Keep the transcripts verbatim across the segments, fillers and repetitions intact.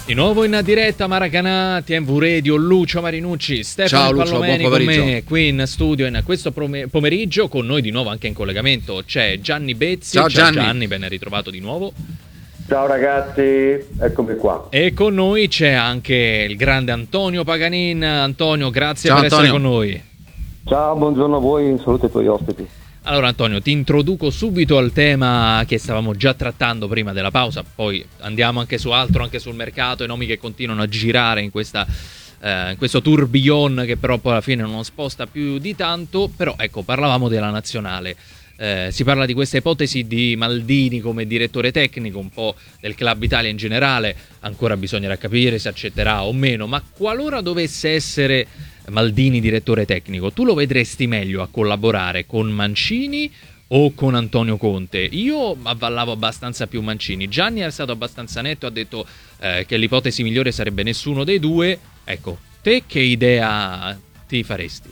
Di nuovo in diretta Maracanã, T M V Radio, Lucio Marinucci, Stefano Ciao, Lucio, Pallomeni buon con pomeriggio. me qui in studio in questo pomeriggio. Con noi di nuovo anche in collegamento c'è Gianni Bezzi. Ciao, Ciao Gianni. Gianni, ben ritrovato di nuovo. Ciao ragazzi, eccomi qua. E con noi c'è anche il grande Antonio Paganin. Antonio, grazie Ciao, per Antonio. essere con noi. Ciao, buongiorno a voi, un saluto ai tuoi ospiti. Allora Antonio, ti introduco subito al tema che stavamo già trattando prima della pausa, poi andiamo anche su altro, anche sul mercato, i nomi che continuano a girare in, questa, eh, in questo tourbillon che però poi alla fine non sposta più di tanto. Però ecco, parlavamo della nazionale, eh, si parla di questa ipotesi di Maldini come direttore tecnico, un po' del Club Italia in generale, ancora bisognerà capire se accetterà o meno, ma qualora dovesse essere Maldini direttore tecnico, tu lo vedresti meglio a collaborare con Mancini o con Antonio Conte? Io avvallavo abbastanza più Mancini. Gianni è stato abbastanza netto, ha detto eh, che l'ipotesi migliore sarebbe nessuno dei due. Ecco, te che idea ti faresti?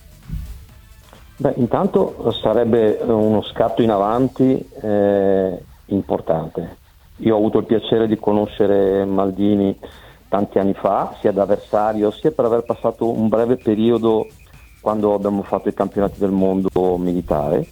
Beh, intanto sarebbe uno scatto in avanti eh, importante. Io ho avuto il piacere di conoscere Maldini tanti anni fa, sia da avversario sia per aver passato un breve periodo quando abbiamo fatto i campionati del mondo militare,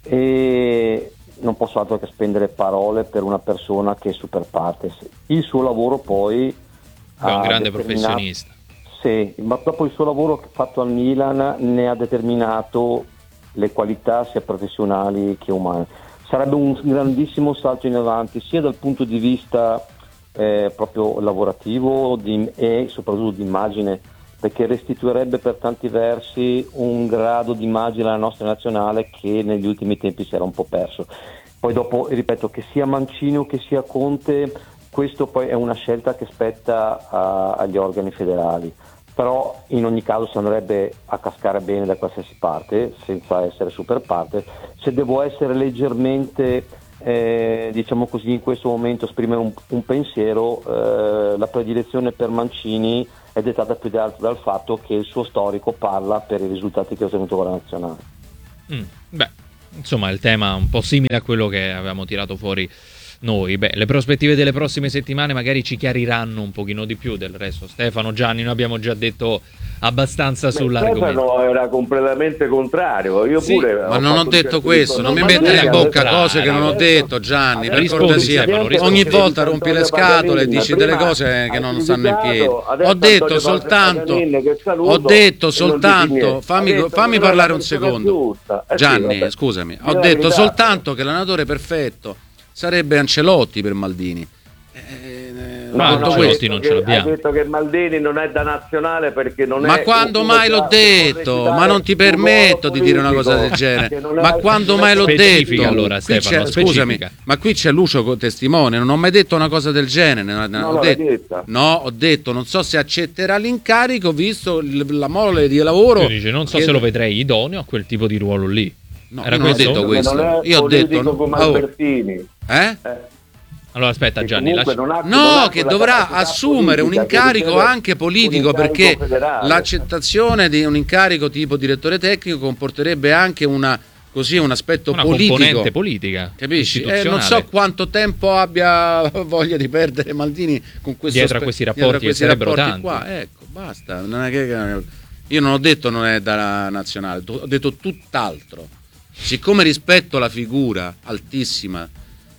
e non posso altro che spendere parole per una persona che è super partes. Il suo lavoro poi È un grande determinato... professionista. Sì, ma dopo il suo lavoro fatto al Milan ne ha determinato le qualità sia professionali che umane. Sarebbe un grandissimo salto in avanti sia dal punto di vista Eh, proprio lavorativo di, e soprattutto di immagine, perché restituirebbe per tanti versi un grado di immagine alla nostra nazionale che negli ultimi tempi si era un po' perso. Poi dopo, ripeto, che sia Mancini o che sia Conte, questo poi è una scelta che spetta a, agli organi federali, però in ogni caso si andrebbe a cascare bene da qualsiasi parte senza essere super parte. Se devo essere leggermente Eh, diciamo così, in questo momento esprimere un, un pensiero, eh, la predilezione per Mancini è dettata più di altro dal fatto che il suo storico parla per i risultati che ha ottenuto con la nazionale. Mm, beh, insomma, il tema è un po' simile a quello che avevamo tirato fuori noi. Beh, le prospettive delle prossime settimane magari ci chiariranno un pochino di più. Del resto, Stefano, Gianni, noi abbiamo già detto abbastanza sull'argomento. Stefano era completamente contrario. Io Sì, pure Ma ho non ho fatto detto un questo, non mi ma mettere non in è bocca contrario. cose che non ho detto, Gianni, per Rispondi, cortesia. Stefano, rispondi. Ogni volta Antonio rompi le scatole e Paganin, dici prima delle cose che hai non stanno in piedi. criticato, adesso Ho detto Antonio soltanto, Paganin che saluto, ho detto e non dici soltanto, niente. fammi, Hai detto fammi che non è parlare la un persona secondo. giusta. Eh sì, Gianni, vabbè. scusami, Io ho la detto verità- soltanto che l'allenatore perfetto sarebbe Ancelotti per Maldini. Eh, No, ho no, detto no, questo. Ancelotti non ce l'abbiamo. Hai detto che Maldini non è da nazionale perché non è. Ma quando uno mai che l'ho ha- detto? che Ma non ti un ruolo permetto di dire una cosa del politico, genere. che non è- Ma quando non è mai l'ho Specifica, detto? allora, Qui Stefano, c'è- specifica. scusami, ma qui c'è Lucio co- testimone, non ho mai detto una cosa del genere. No, No, ho no, l'hai detto, detta. no, ho detto non so se accetterà l'incarico visto il- la mole di lavoro. Tu dici, non so che- se lo vedrei idoneo a quel tipo di ruolo lì. No, Era io non ho questo? detto Ma questo. non è Io ho detto politico come oh, Albertini. eh? Eh, Allora aspetta che Gianni, comunque lascia... non ha- non No, ha che quella dovrà capacità assumere un politica che incarico richiede anche politico, un incarico perché federale. l'accettazione di un incarico tipo direttore tecnico comporterebbe anche una, così, un aspetto una politico. componente politica, Capisci? Eh, non istituzionale. so quanto tempo abbia voglia di perdere Maldini con questo Dietro a aspe- questi dietro rapporti, che sarebbero rapporti tanti. qua. Ecco, basta. Non è che- io non ho detto non è da nazionale, ho detto tutt'altro. Siccome rispetto la figura altissima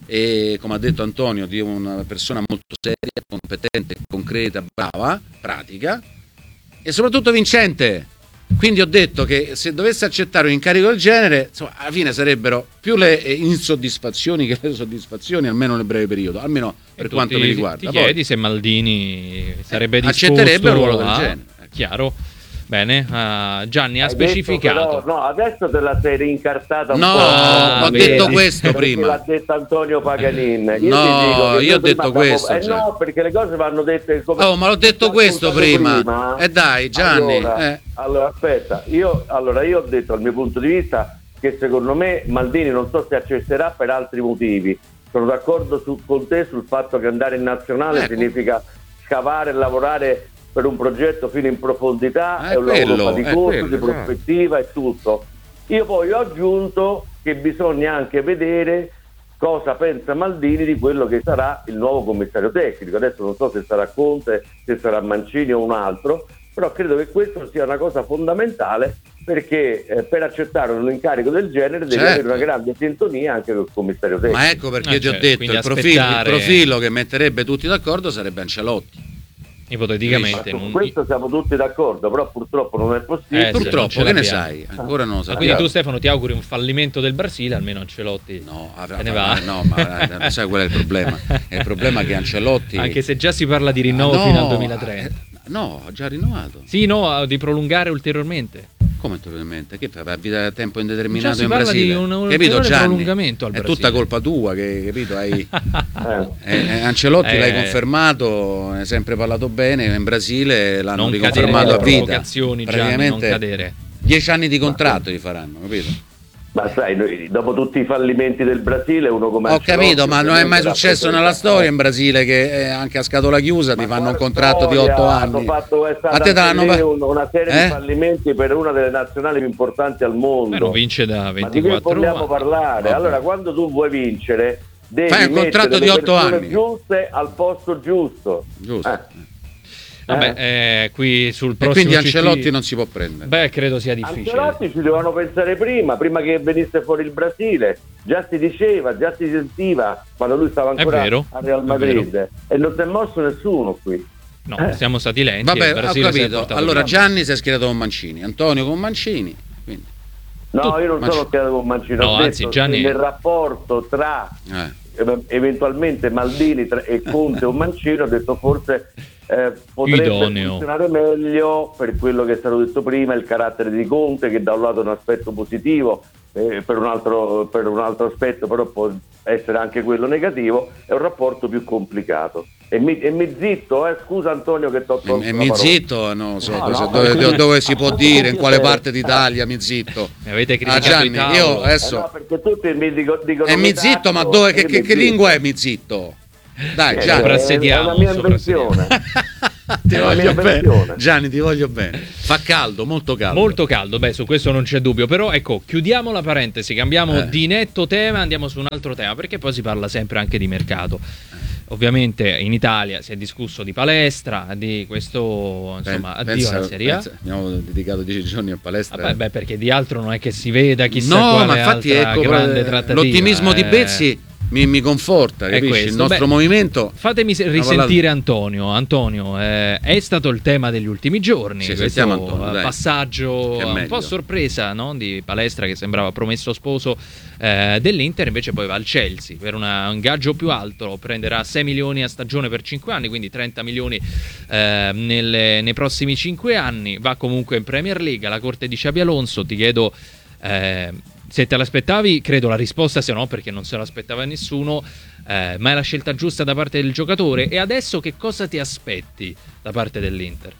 e, come ha detto Antonio, di una persona molto seria, competente, concreta, brava, pratica e soprattutto vincente. Quindi ho detto che se dovesse accettare un incarico del genere, insomma, alla fine sarebbero più le eh, insoddisfazioni che le soddisfazioni, almeno nel breve periodo, almeno per E tu quanto ti- mi riguarda. Ti Poi, chiedi se Maldini sarebbe Eh, disposto accetterebbe un ruolo del a- genere. Chiaro. Bene, ah, Gianni ha Hai detto specificato. però- no, adesso te la sei rincartata un No, po'. Ah, ho vedi. detto questo Perché prima. l'ha detto Antonio Paganin. Io No, ti dico che io noi ho prima detto abbiamo- questo, Eh già. no, perché le cose vanno dette come. Oh, ma l'ho detto Ti ho questo ascoltato prima. Eh dai, Gianni, Allora, eh. allora, aspetta, io, allora io ho detto dal mio punto di vista che secondo me Maldini non so se accetterà per altri motivi. Sono d'accordo su- con te sul fatto che andare in nazionale Ecco. significa scavare e lavorare per un progetto fino in profondità, È è un quello, lavoro è faticoso, quello, di esatto. prospettiva e tutto. Io poi ho aggiunto che bisogna anche vedere cosa pensa Maldini di quello che sarà il nuovo commissario tecnico. Adesso non so se sarà Conte, se sarà Mancini o un altro, però credo che questo sia una cosa fondamentale, perché eh, per accettare un incarico del genere devi certo. avere una grande sintonia anche col commissario tecnico. Ma ecco perché Ah, ti ho certo, detto, quindi il profilo, aspettare- il profilo che metterebbe tutti d'accordo sarebbe Ancelotti. Ipoteticamente. Su non- questo siamo tutti d'accordo, però purtroppo non è possibile. Eh, sì, non Purtroppo, ce che ne l'abbiamo. sai? Ancora non lo Ah, sappiamo. quindi tu, Stefano, ti auguri un fallimento del Brasile, almeno Ancelotti No, avrà- se ne va. no, ma eh, sai qual è il problema? È il problema che Ancelotti... Anche se già si parla di rinnovo Ah, no, fino al duemilatrenta. eh, No, ha già rinnovato. Sì, no, di prolungare ulteriormente. Come ulteriormente? Che fa? Va a vita a tempo indeterminato Già si in parla Brasile? di un- un capito ulteriore Gianni? prolungamento al È Brasile. tutta colpa tua, che capito? Hai... Eh. eh, eh, Ancelotti Eh. l'hai confermato, ne hai sempre parlato bene, in Brasile l'hanno Non riconfermato cadere a nelle vita. provocazioni, Gianni, non cadere. Dieci anni di contratto gli faranno, capito? Ma sai, noi, dopo tutti i fallimenti del Brasile, uno come Ho Ancelotti, capito, ma non è mai ovviamente successo rappresenta- nella storia in Brasile che eh, anche a scatola chiusa ti Ma fanno un quale contratto di storia? otto Hanno anni. fatto, è stata A te te l'hanno anche lì fa- un- una serie Eh? di fallimenti per una delle nazionali più importanti al mondo. Beh, non vince da Ma di che ventiquattro vogliamo anni. parlare? Vabbè. Allora, quando tu vuoi vincere, devi Fai un contratto mettere di le otto persone anni. giuste al posto giusto. Giusto. Eh. Vabbè, eh, qui sul E prossimo quindi C T Ancelotti non si può prendere. Beh, credo sia difficile. Ancelotti ci dovevano pensare prima, prima che venisse fuori il Brasile. Già si diceva, già si sentiva quando lui stava ancora vero, a Real è Madrid, e non si è mosso nessuno qui. No, Eh. siamo stati lenti. e Vabbè, il ho Brasile si è capito. portato Allora via. Gianni si è schierato con Mancini, Antonio con Mancini. Quindi, No, Tu- io non Manci- sono schierato con Mancini, No, ho anzi, detto Gianni- che nel rapporto tra eh. ev- eventualmente Maldini tra- e Conte o Mancini, ho detto forse eh, potrebbe idoneo. funzionare meglio, per quello che è stato detto prima, il carattere di Conte, che da un lato è un aspetto positivo, eh, per, un altro, per un altro aspetto però può essere anche quello negativo, è un rapporto più complicato. E mi, e mi zitto, eh, scusa Antonio che ti ho tolto E, e la mi parola. zitto, non so No, cosa- no, dove, perché- dove si può dire, in quale Eh. parte d'Italia, mi zitto. Mi avete Ah, criticato Gianni, i tavoli. io Eh no, adesso... perché tutti mi dico, dicono E mi zitto, ma dove, che, che, che lingua è mi zitto? Dai, Eh, Gianni. Soprassediamo, è una mia soprassediamo. invenzione. Ti è la voglio mia bene. versione. Gianni, ti voglio bene. Fa caldo, molto caldo. Molto caldo, beh, su questo non c'è dubbio. Però ecco, chiudiamo la parentesi, cambiamo Eh. di netto tema, andiamo su un altro tema, perché poi si parla sempre anche di mercato. Ovviamente in Italia si è discusso di palestra, di questo, insomma, Pen- addio pensa- alla Serie A. pensa, abbiamo dedicato dieci giorni a palestra. Vabbè, beh, perché di altro non è che si veda chissà no, quale ma infatti altra ecco, grande eh, trattativa. l'ottimismo di eh. Bezzi mi, mi conforta, È capisci? questo. Il nostro Beh, movimento. Fatemi se- risentire Antonio. Antonio, eh, è stato il tema degli ultimi giorni. Sì, questo sentiamo Antonio, eh, dai. passaggio Che è un meglio. po' a sorpresa, no? Di Palestra che sembrava promesso sposo eh, dell'Inter, invece poi va al Chelsea per una- un ingaggio più alto, prenderà sei milioni a stagione per cinque anni, quindi trenta milioni eh, nelle- nei prossimi cinque anni. Va comunque in Premier League alla corte di Xabi Alonso. Ti chiedo eh, se te l'aspettavi. Credo la risposta sia no, perché non se l'aspettava nessuno. Eh, ma è la scelta giusta da parte del giocatore? E adesso che cosa ti aspetti da parte dell'Inter?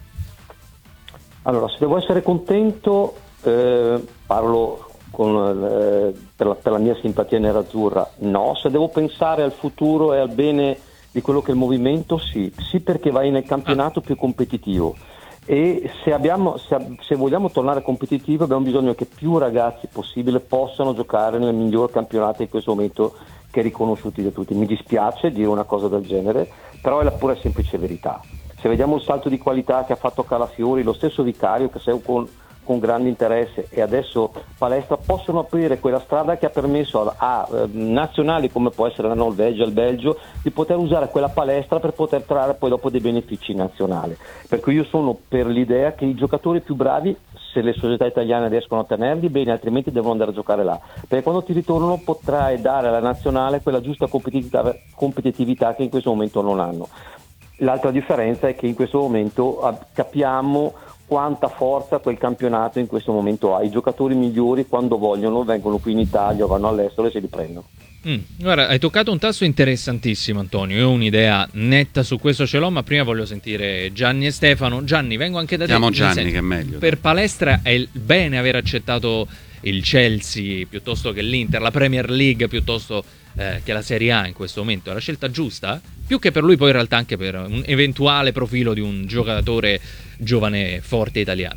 Allora, se devo essere contento, eh, parlo con, eh, per, la, per la mia simpatia nerazzurra, no. Se devo pensare al futuro e al bene di quello che è il movimento, sì. Sì, perché vai nel campionato più competitivo. E se, abbiamo, se, se vogliamo tornare competitivi abbiamo bisogno che più ragazzi possibile possano giocare nel miglior campionato in questo momento, che è riconosciuti da tutti. Mi dispiace dire una cosa del genere, però è la pura e semplice verità. Se vediamo il salto di qualità che ha fatto Calafiori, lo stesso Vicario che segue con, con grande interesse, e adesso Palestra, possono aprire quella strada che ha permesso a, a eh, nazionali come può essere la Norvegia, il Belgio, di poter usare quella palestra per poter trarre poi dopo dei benefici nazionali. Per cui io sono per l'idea che i giocatori più bravi, se le società italiane riescono a tenerli bene, altrimenti devono andare a giocare là, perché quando ti ritornano potrai dare alla nazionale quella giusta competitività, competitività che in questo momento non hanno. L'altra differenza è che in questo momento ah, capiamo quanta forza quel campionato in questo momento ha. I giocatori migliori, quando vogliono, vengono qui in Italia o vanno all'estero e se li prendono. Mm, guarda, hai toccato un tasto interessantissimo, Antonio. Io ho un'idea netta su questo ce l'ho, ma prima voglio sentire Gianni e Stefano. Gianni, vengo anche da te. Chiamo Nel Gianni, senso, che è meglio. Per Palestra è il bene aver accettato il Chelsea piuttosto che l'Inter, la Premier League piuttosto eh, che la Serie A in questo momento. È la scelta giusta? Più che per lui, poi in realtà anche per un eventuale profilo di un giocatore giovane forte italiano.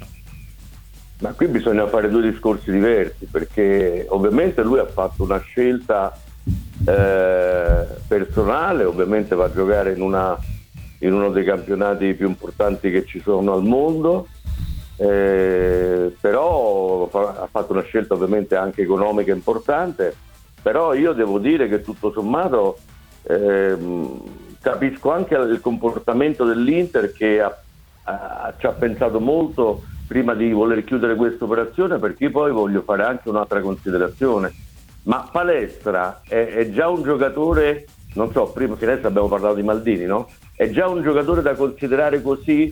Ma qui bisogna fare due discorsi diversi, perché ovviamente lui ha fatto una scelta eh, personale, ovviamente va a giocare in, una, in uno dei campionati più importanti che ci sono al mondo, eh, però fa, ha fatto una scelta ovviamente anche economica importante, però io devo dire che tutto sommato ehm, capisco anche il comportamento dell'Inter, che ha, ha, ci ha pensato molto prima di voler chiudere questa operazione, perché poi voglio fare anche un'altra considerazione. Ma Palestra è, è già un giocatore, non so, prima finestra abbiamo parlato di Maldini, no? È già un giocatore da considerare così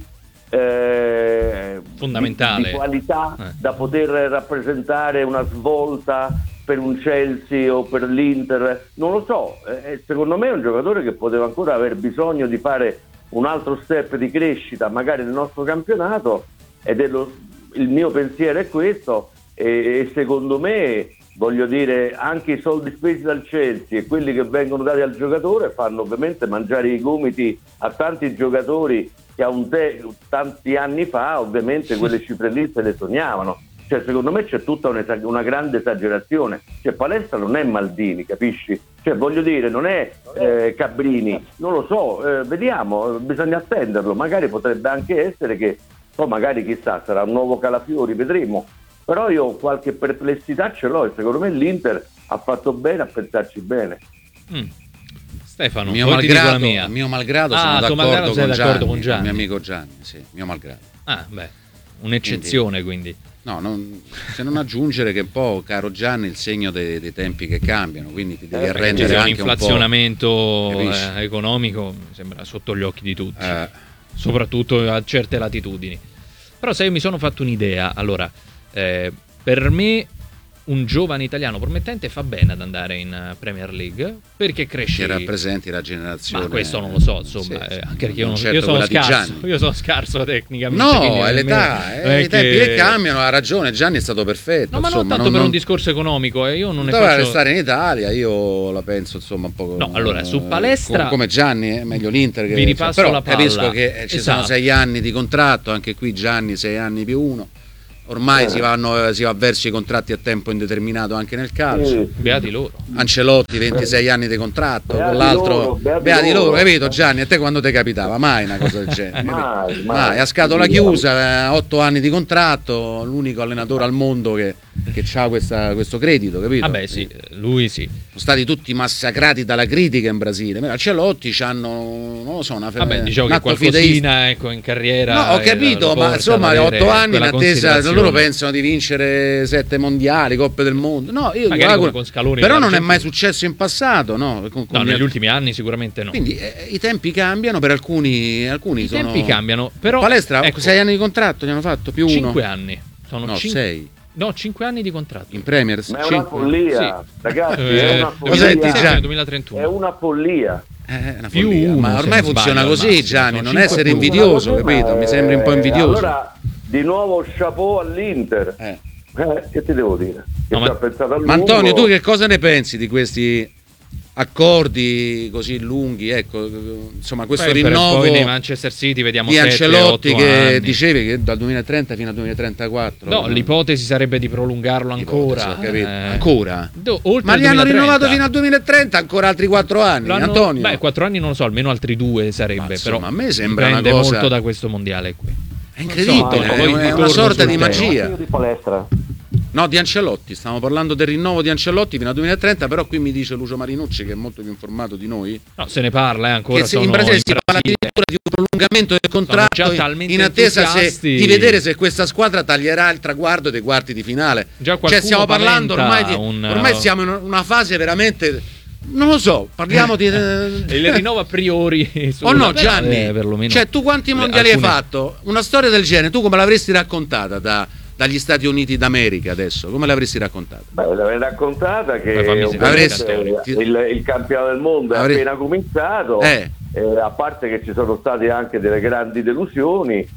eh, fondamentale, di, di qualità, eh. da poter rappresentare una svolta per un Chelsea o per l'Inter, non lo so, eh, secondo me è un giocatore che poteva ancora aver bisogno di fare un altro step di crescita magari nel nostro campionato, ed è lo, il mio pensiero è questo, e, e secondo me, voglio dire, anche i soldi spesi dal Chelsea e quelli che vengono dati al giocatore fanno ovviamente mangiare i gomiti a tanti giocatori che a un te- tanti anni fa ovviamente quelle cifre lì se le sognavano. Cioè, secondo me c'è tutta una grande esagerazione. Cioè, Palestra non è Maldini, capisci? Cioè, voglio dire, non è eh, Cabrini, non lo so, eh, vediamo, bisogna attenderlo, magari potrebbe anche essere che poi magari chissà sarà un nuovo Calafiori, vedremo, però io qualche perplessità ce l'ho, e secondo me l'Inter ha fatto bene a pensarci bene. mm. Stefano, mio poi ti dico la malgrado, mia. mio malgrado Ah, sono tuo d'accordo, malgrado sei con, d'accordo Gianni, con Gianni. il mio amico Gianni, sì, mio malgrado. Ah, beh, un'eccezione quindi. No, non, se non aggiungere che un po', caro Gianni, il segno dei, dei tempi che cambiano, quindi ti devi Eh, arrendere C'è un anche un po'. inflazionamento Capisci? eh, economico, mi sembra sotto gli occhi di tutti, Eh, soprattutto a certe latitudini. Però se io mi sono fatto un'idea, allora, eh, per me un giovane italiano promettente fa bene ad andare in uh, Premier League, perché cresce, che rappresenti la generazione. ma questo non lo so, insomma, Sì, eh, sì. anche perché io, Non non- certo io sono quella di scarso, Gianni. io sono scarso tecnicamente. No, quindi è l'età, nemmeno- è non è i tempi che- che cambiano, ha ragione, Gianni è stato perfetto. No, ma non insomma, tanto per un discorso economico, eh, io non ne doveva faccio... restare in Italia, io la penso insomma un po'. No, allora, su eh, Palestra- co- come Gianni, è meglio l'Inter che Vi ripasso però la palla. capisco che eh, ci Esatto. sono sei anni di contratto, anche qui Gianni sei anni più uno. Ormai Eh. si, vanno, si va verso i contratti a tempo indeterminato anche nel calcio. Sì. Beati loro. Ancelotti ventisei anni di contratto, Beati con l'altro loro, beati beati loro. loro, capito Gianni? A te quando ti capitava? Mai una cosa del genere. Mai, capito? mai. Mai, a scatola chiusa, otto anni di contratto, l'unico allenatore al mondo che, che ha questo credito, capito? Vabbè, sì, lui sì. Sono stati tutti massacrati dalla critica in Brasile. Ma Ancelotti c'hanno, non lo so, una Vabbè, diciamo un che atto qualcosina fideista. ecco, in carriera. No, ho eh, capito, lo ma porta insomma, ad avere otto anni in quella attesa, considerazione. loro pensano di vincere sette mondiali, coppe del mondo. No, io Magari dico, come ah, con Scaloni però non è l'Argentina. mai successo in passato, no? Con- con No, gli- negli ultimi anni sicuramente no. Quindi eh, i tempi cambiano per alcuni, alcuni I sono... tempi cambiano, però Palestra, ecco, sei anni di contratto gli hanno fatto, più cinque uno. anni. Sono No, cin- sei. No, cinque anni di contratto. In Premier. Ma è una cinque. follia, Sì. ragazzi, Eh, è una Cos'è, follia. Gianni? duemilatrentuno. È una follia. Eh, è una Più follia. uno, Ma se ormai non funziona sbaglio, al così, massimo. Gianni, Sono non cinque essere più uno. invidioso, Ma capito? Mi eh, sembri un po' invidioso. Allora, di nuovo chapeau all'Inter. Eh. Eh, che ti devo dire? Che No, ci ma- ha pensato a Ma lungo. Antonio, tu che cosa ne pensi di questi accordi così lunghi? Ecco, insomma, questo Poi per- rinnovo poi nei Manchester City vediamo di sette, Ancelotti otto che anni. dicevi che dal duemilatrenta fino al duemilatrentaquattro. No, l'ipotesi sarebbe di prolungarlo Ipotesi, ancora. ho capito. eh, Ancora? do- oltre Ma al li hanno duemilatrenta. rinnovato fino al duemilatrenta, ancora altri quattro anni, L'hanno- Antonio. Beh, quattro anni non lo so, almeno altri due sarebbe. Ma però insomma, a me sembra una dipende cosa- molto da questo mondiale qui. È incredibile, Non so, è, poi è ritorno una sorta sul di tema. magia. Io di Palestra. No, di Ancelotti, stiamo parlando del rinnovo di Ancelotti fino al duemilatrenta, però qui mi dice Lucio Marinucci, che è molto più informato di noi, No, se ne parla eh, ancora. che se in sono Brasile in si parla Brasile. addirittura di un prolungamento del contratto già in- talmente in attesa se- entusiasti. di vedere se questa squadra taglierà il traguardo dei quarti di finale. Già Cioè qualcuno stiamo parlando ormai di, paventa un- ormai siamo in una fase veramente, non lo so, parliamo di... E le rinnovo a priori. O no, sulla- Gianni? eh, perlomeno. Cioè, tu quanti Le- mondiali alcune- hai fatto? Una storia del genere, tu come l'avresti raccontata da- dagli Stati Uniti d'America adesso? Come l'avresti raccontata? Beh, l'avrei raccontata che Poi fammi ovviamente sentire, il, il campionato del mondo è Avresti- appena cominciato, Eh. eh, a parte che ci sono state anche delle grandi delusioni,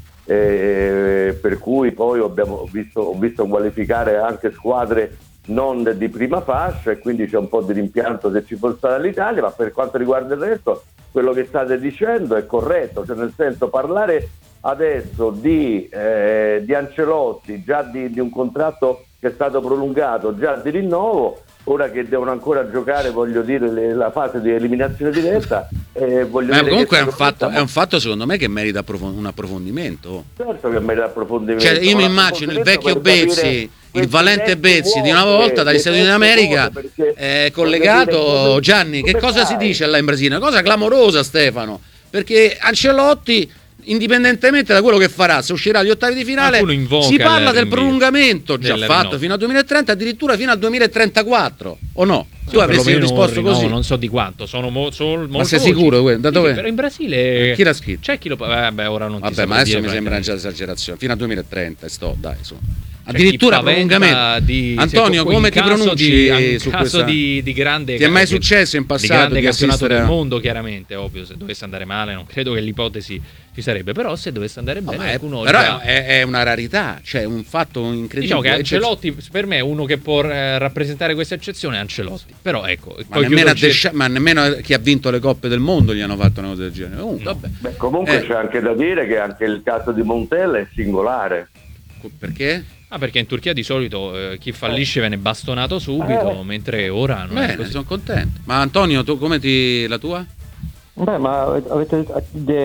eh, per cui poi abbiamo visto, ho visto qualificare anche squadre non di prima fascia, e quindi c'è un po' di rimpianto se ci fosse stata l'Italia, ma per quanto riguarda il resto quello che state dicendo è corretto, cioè nel senso, parlare adesso di, eh, di Ancelotti, già di, di un contratto che è stato prolungato, già di rinnovo, ora che devono ancora giocare, voglio dire, le, la fase di eliminazione diretta. Eh, voglio Ma dire comunque che è un, fatto, stiamo... è un fatto secondo me che merita approfond- un approfondimento. Certo che merita approfondimento. Cioè, io mi Un immagino il vecchio approfondimento per Bezzi, capire il valente questi Bezzi di una vuote, volta dagli le Stati Uniti teste d'America, vuote, perché, eh, voglio collegato. dire, come- Gianni, che come cosa si fai? dice là in Brasile? Una cosa clamorosa, Stefano, perché Ancelotti, indipendentemente da quello che farà, se uscirà agli ottavi di finale, Qualcuno invoca si parla il del rinvio, prolungamento già del fatto rinnovo. fino al duemilatrenta, addirittura fino al duemilatrentaquattro, o no? Tu avresti Perlomeno risposto un rinnovo, così? non so di quanto, sono, mo- sono molto Ma sei voci. sicuro? que- Da Sì, dove? però in Brasile Chi l'ha scritto? c'è chi lo vabbè, ora non ti Vabbè, saprei ma adesso dire, mi sembra francamente. già esagerazione. Fino al duemilatrenta, e sto, dai, su. C'è Addirittura chi paventa prolungamento. di- Antonio, in come ti caso pronunci di, in su caso questa? di, di grande Ti è mai di- successo in passato di grande di campionato assistere del a- mondo, chiaramente, ovvio, se dovesse andare male non credo che l'ipotesi ci sarebbe, però se dovesse andare No, bene ma è, qualcuno però già- è, è una rarità, cioè un fatto incredibile. diciamo che Cioè, Ancelotti per me è uno che può eh, rappresentare questa eccezione è Ancelotti, però ecco, ma, poi nemmeno chiudo a il cerchio. Desha- ma nemmeno chi ha vinto le coppe del mondo gli hanno fatto una cosa del genere. Comunque, No. vabbè. Beh, comunque Eh. c'è anche da dire che anche il caso di Montella è singolare. Perché? Ah, perché in Turchia di solito eh, chi fallisce viene bastonato subito, Eh. mentre ora non è Bene, così. sono contento. Ma Antonio, tu come ti la tua? Beh, ma avete,